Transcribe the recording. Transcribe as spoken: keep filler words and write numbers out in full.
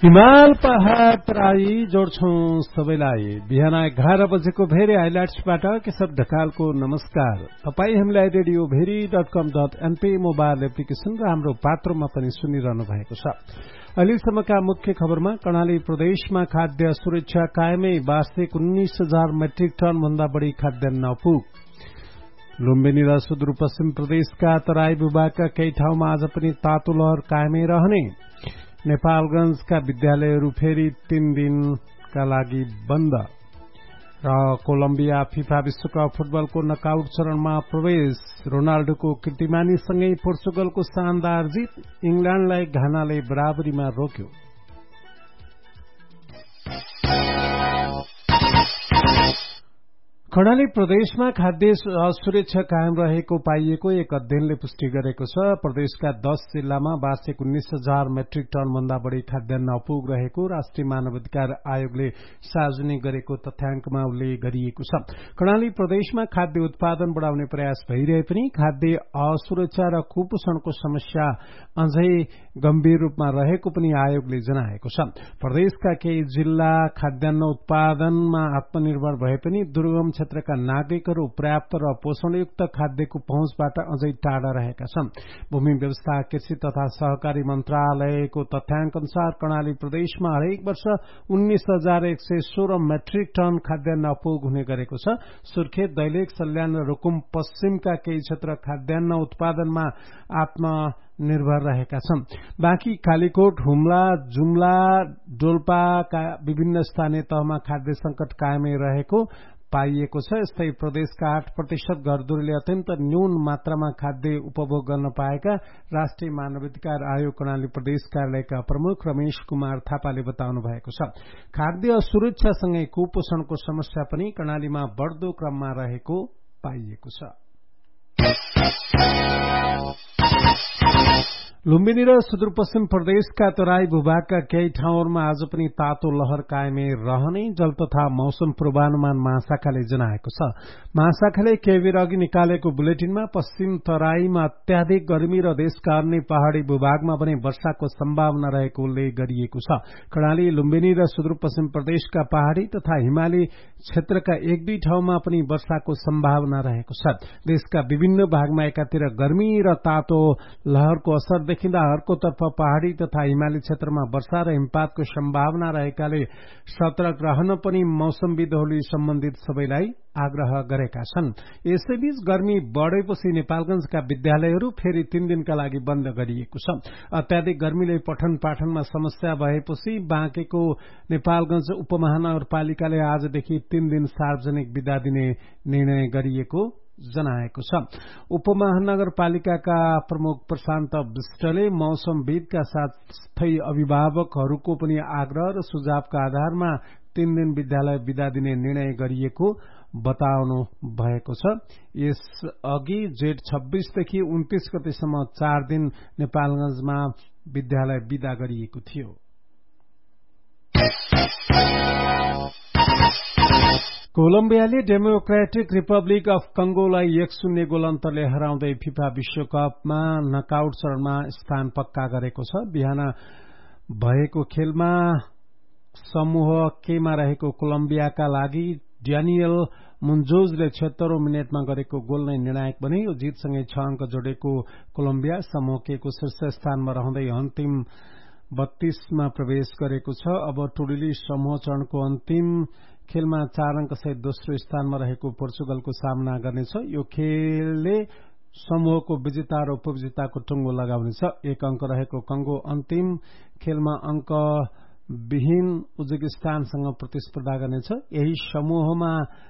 हिमाल पहाड़ तराई जोड्छौं सबैलाई। बिहान एघार बजेको भेरी हाइलाइट्सबाट केशव ढकालको नमस्कार। तपाई हामीलाई रेडियो भेरी डट कम डट एनपी मोबाइल एप्लिकेशन र हाम्रो पात्रोमा पनि सुनिरहनु भएको छ। अहिलेसम्मका मुख्य खबरमा कर्णाली प्रदेशमा खाद्य सुरक्षा कायमै, वार्षिक उन्नीस हजार मेट्रिक टन भन्दा बढ़ी खाद्यान्न अपुग। लुम्बिनी र सुदूरपश्चिम प्रदेशका तराई भूभागका केही ठाउँमा आज पनि तातो लहर कायमै रहने। नेपालगंजका विद्यालयहरू फेरि तीन दिनका लागि बन्द। र कोलम्बिया फिफा विश्वकप फुटबलको नकआउट चरणमा प्रवेश। रोनाल्डोको कीर्तिमानीसँगै पोर्चुगलको शानदार जित, इंग्ल्याण्डलाई घानाले बराबरीमा रोक्यो। कर्णाली प्रदेशमा खाद्य सुरक्षा कायम रहेको पाइएको एक अध्ययनले पुष्टि गरेको छ। प्रदेशका दश जिल्लामा वार्षिक उन्नीस हजार मेट्रिक टन भन्दा बढ़ी खाद्यान्न अपुग रहेको राष्ट्रिय मानवाधिकार आयोगले सार्वजनिक गरेको तथ्याङ्कमा उल्लेख गरिएको छ। कर्णाली प्रदेशमा खाद्य उत्पादन बढ़ाउने प्रयास भइरहे पनि खाद्य असुरक्षा र कुपोषणको समस्या अझै गम्भीर रूपमा रहेको पनि आयोगले जनाएको छ। प्रदेशका केही जिल्ला खाद्यान्न उत्पादनमा आत्मनिर्भर भए पनि दुर्गम क्षेत्रका नागरिकहरू पर्याप्त र पोषणयुक्त खाद्यको पहुँचबाट अझै टाढा रहेका छन्। भूमि व्यवस्था, कृषि तथा सहकारी मन्त्रालयको तथ्याङ्क अनुसार कर्णाली प्रदेशमा हरेक वर्ष उन्नीस हजार एक सय सोह्र मेट्रिक टन खाद्यान्न अपुग हुने गरेको छ। सुर्खेत, दैलेख, सल्यान र रुकुम पश्चिमका केही क्षेत्र खाद्यान्न उत्पादनमा आत्मनिर्भर रहेका छन्। बाँकी कालीकोट, हुम्ला, जुम्ला, डोल्पाका विभिन्न स्थानीय तहमा खाद्य संकट कायमै रहेको पाइएको छ। यस्तै प्रदेशका आठ प्रतिशत घरधुरीले अत्यन्त न्यून मात्रामा खाद्य उपभोग गर्न पाएका राष्ट्रिय मानवाधिकार आयोग कर्णाली प्रदेश कार्यालयका प्रमुख रमेश कुमार थापाले बताउनु भएको छ। खाद्य सुरक्षासँगै कुपोषणको समस्या पनि कर्णालीमा बढ्दो क्रममा रहेको पाइएको छ। लुम्बिनी र सुदूरपश्चिम प्रदेशका तराई भूभागका केही ठाउँहरूमा आज पनि तातो लहर कायमै रहने जल तथा मौसम पूर्वानुमान महाशाखाले जनाएको छ। महाशाखाले केही बेर अघि निकालेको बुलेटिनमा पश्चिम तराईमा अत्याधिक गर्मी र देशका अन्य पहाड़ी भूभागमा पनि वर्षाको सम्भावना रहेको उल्लेख गरिएको छ। कर्णाली, लुम्बिनी र सुदूरपश्चिम प्रदेशका पहाड़ी तथा हिमाली क्षेत्रका एक दुई ठाउँमा पनि वर्षाको सम्भावना रहेको छ। देशका विभिन्न भागमा एकातिर गर्मी र तातो लहरको असर देखिँदा अर्कोतर्फ पहाड़ी तथा हिमाली क्षेत्रमा वर्षा र हिमपातको सम्भावना रहेकाले सतर्क रहन पनि मौसमविदहरूले सम्बन्धित सबैलाई आग्रह गरेका छन्। यसैबीच गर्मी बढ़ेपछि नेपालगंजका विद्यालयहरू फेरि तीन दिनका लागि बन्द गरिएको छ। अत्याधिक गर्मीले पठन पाठनमा समस्या भएपछि बाँकेको नेपालगंज उपमहानगरपालिकाले आजदेखि तीन दिन सार्वजनिक विदा दिने निर्णय गरिएको जनाएको छ। उपमहानगरपालिकाका प्रमुख प्रशान्त विष्टले मौसमविदका साथै अभिभावकहरूको पनि आग्रह र सुझावका आधारमा तीन दिन विद्यालय विदा दिने निर्णय गरिएको बताउनु भएको छ। यस अघि जेठ छब्बीसदेखि उन्तीस गतेसम्म चार दिन नेपालगंजमा विद्यालय विदा गरिएको थियो। कोलम्बियाले डेमोक्रेटिक रिपब्लिक अफ कंगोलाई एक शून्य गोल अन्तरले हराउँदै फिफा विश्वकपमा नकआउट चरणमा स्थान पक्का गरेको छ। बिहान भएको खेलमा समूह केमा रहेको कोलम्बियाका लागि ड्यानियल मुन्जोजले छिहत्तरौं मिनटमा गरेको गोल नै निर्णायक बने। यो जितसँगै छ अंक जोडेको कोलम्बिया समूह के को शीर्ष स्थानमा रहँदै अन्तिम बत्तीसमा प्रवेश गरेको छ। अब टोलीले समूह चरणको अन्तिम खेलमा चार अंक सहित दोस्रो स्थानमा रहेको पोर्चुगलको सामना गर्नेछ। यो खेलले समूहको विजेता र उपविजेताको टुङ्गो लगाउनेछ। एक अंक रहेको कंगो अन्तिम खेलमा अंक विहीन उज्बेकिस्तानसँग प्रतिस्पर्धा गर्नेछ। यही समूहमा